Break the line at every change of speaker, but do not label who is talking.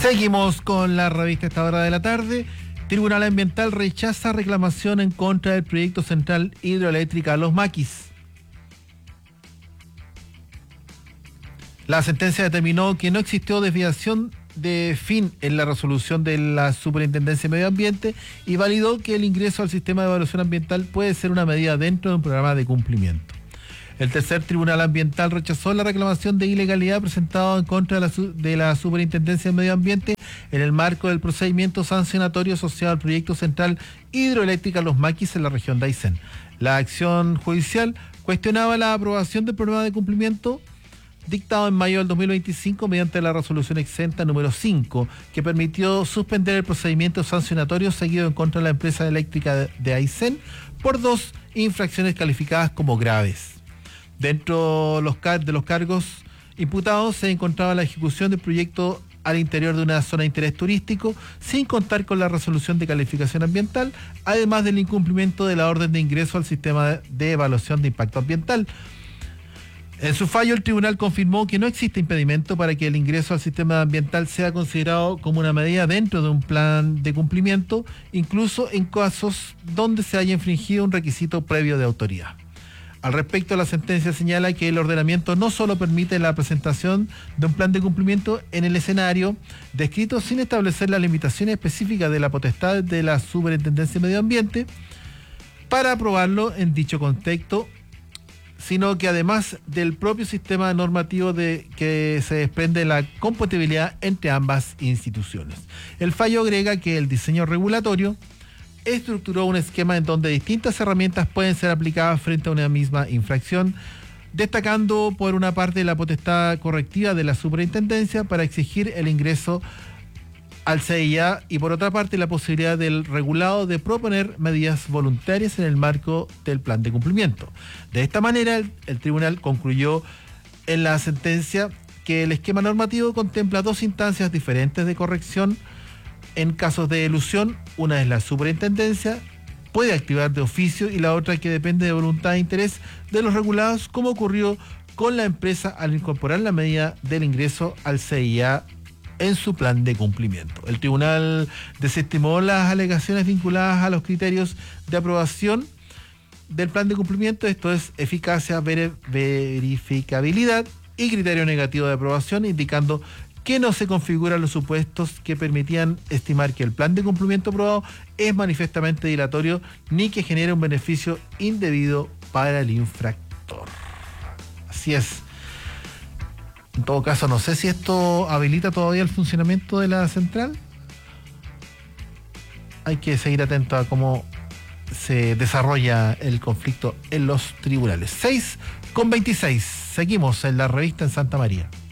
Seguimos con la revista esta hora de la tarde. Tribunal Ambiental rechaza reclamación en contra del proyecto Central Hidroeléctrica Los Maquis. La sentencia determinó que no existió desviación de fin en la resolución de la Superintendencia de Medio Ambiente y validó que el ingreso al sistema de evaluación ambiental puede ser una medida dentro de un programa de cumplimiento. El tercer Tribunal Ambiental rechazó la reclamación de ilegalidad presentada en contra de la Superintendencia de Medio Ambiente en el marco del procedimiento sancionatorio asociado al proyecto Central Hidroeléctrica Los Maquis en la región de Aysén. La acción judicial cuestionaba la aprobación del programa de cumplimiento dictado en mayo del 2025 mediante la resolución exenta número 5, que permitió suspender el procedimiento sancionatorio seguido en contra de la empresa eléctrica de Aysén por 2 infracciones calificadas como graves. Dentro de los cargos imputados se encontraba la ejecución del proyecto al interior de una zona de interés turístico sin contar con la resolución de calificación ambiental, además del incumplimiento de la orden de ingreso al sistema de evaluación de impacto ambiental. En su fallo, el tribunal confirmó que no existe impedimento para que el ingreso al sistema ambiental sea considerado como una medida dentro de un plan de cumplimiento, incluso en casos donde se haya infringido un requisito previo de autoridad. Al respecto, la sentencia señala que el ordenamiento no solo permite la presentación de un plan de cumplimiento en el escenario descrito sin establecer las limitaciones específicas de la potestad de la Superintendencia de Medio Ambiente para aprobarlo en dicho contexto, sino que además del propio sistema normativo que se desprende la compatibilidad entre ambas instituciones. El fallo agrega que el diseño regulatorio estructuró un esquema en donde distintas herramientas pueden ser aplicadas frente a una misma infracción, destacando por una parte la potestad correctiva de la superintendencia para exigir el ingreso al CIA y por otra parte la posibilidad del regulado de proponer medidas voluntarias en el marco del plan de cumplimiento. De esta manera, el tribunal concluyó en la sentencia que el esquema normativo contempla 2 instancias diferentes de corrección en casos de elusión. Una es la superintendencia, puede activar de oficio, y la otra que depende de voluntad e interés de los regulados, como ocurrió con la empresa al incorporar la medida del ingreso al CIA en su plan de cumplimiento. El tribunal desestimó las alegaciones vinculadas a los criterios de aprobación del plan de cumplimiento, esto es eficacia, verificabilidad y criterio negativo de aprobación, indicando que no se configuran los supuestos que permitían estimar que el plan de cumplimiento aprobado es manifiestamente dilatorio ni que genere un beneficio indebido para el infractor. Así es. En todo caso, no sé si esto habilita todavía el funcionamiento de la central. Hay que seguir atento a cómo se desarrolla el conflicto en los tribunales. 6:26. Seguimos en la revista en Santa María.